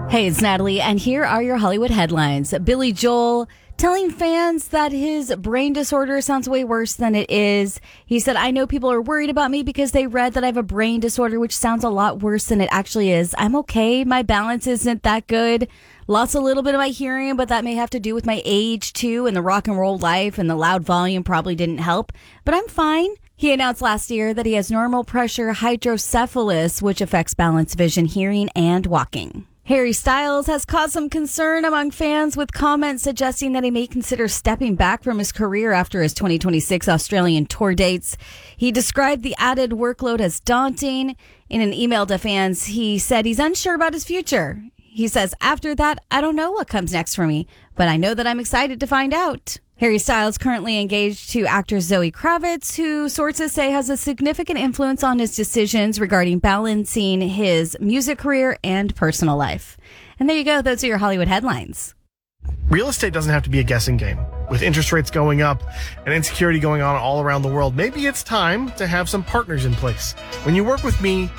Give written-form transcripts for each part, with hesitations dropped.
Hey, it's Natalie, and here are your Hollywood headlines. Billy Joel telling fans that his brain disorder sounds way worse than it is. He said, I know people are worried about me because they read that I have a brain disorder, which sounds a lot worse than it actually is. I'm okay. My balance isn't that good. Lost a little bit of my hearing, but that may have to do with my age, too, and the rock and roll life, and the loud volume probably didn't help. But I'm fine. He announced last year that he has normal pressure hydrocephalus, which affects balance, vision, hearing, and walking. Harry Styles has caused some concern among fans with comments suggesting that he may consider stepping back from his career after his 2026 Australian tour dates. He described the added workload as daunting. In an email to fans, he said he's unsure about his future. He says, after that, I don't know what comes next for me, but I know that I'm excited to find out. Harry Styles currently engaged to actress Zoe Kravitz, who sources say has a significant influence on his decisions regarding balancing his music career and personal life. And there you go. Those are your Hollywood headlines. Real estate doesn't have to be a guessing game. With interest rates going up and insecurity going on all around the world, maybe it's time to have some partners in place. When you work with me,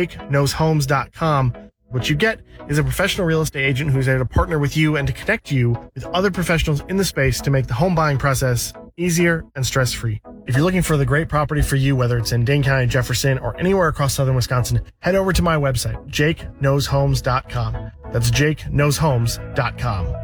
JakeKnowsHomes.com, what you get is a professional real estate agent who's there to partner with you and to connect you with other professionals in the space to make the home buying process easier and stress-free. If you're looking for the great property for you, whether it's in Dane County, Jefferson, or anywhere across southern Wisconsin, head over to my website, JakeKnowsHomes.com. That's JakeKnowsHomes.com.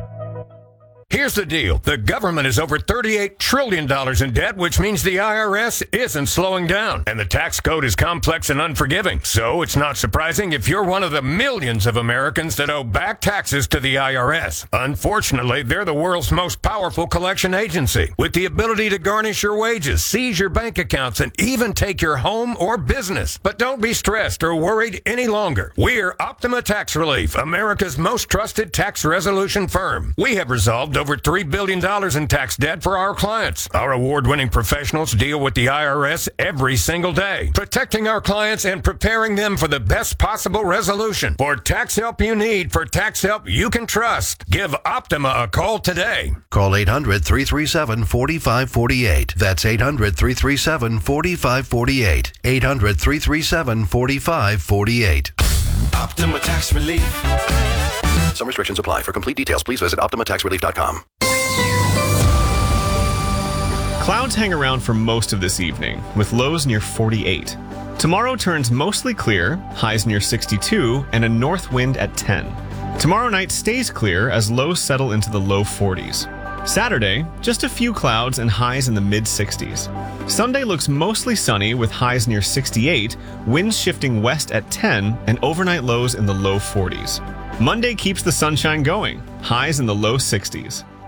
Here's the deal. The government is over $38 trillion in debt, which means the IRS isn't slowing down. And the tax code is complex and unforgiving. So it's not surprising if you're one of the millions of Americans that owe back taxes to the IRS. Unfortunately, they're the world's most powerful collection agency, with the ability to garnish your wages, seize your bank accounts, and even take your home or business. But don't be stressed or worried any longer. We're Optima Tax Relief, America's most trusted tax resolution firm. We have resolved over $3 billion in tax debt for our clients. Our award-winning professionals deal with the IRS every single day, protecting our clients and preparing them for the best possible resolution. For tax help you need, for tax help you can trust, give Optima a call today. Call 800-337-4548. That's 800-337-4548. 800-337-4548. Optima Tax Relief. Some restrictions apply. For complete details, please visit OptimaTaxRelief.com. Clouds hang around for most of this evening, with lows near 48. Tomorrow turns mostly clear, highs near 62, and a north wind at 10. Tomorrow night stays clear as lows settle into the low 40s. Saturday, just a few clouds and highs in the mid-60s. Sunday looks mostly sunny with highs near 68, winds shifting west at 10, and overnight lows in the low 40s. Monday keeps the sunshine going, highs in the low 60s.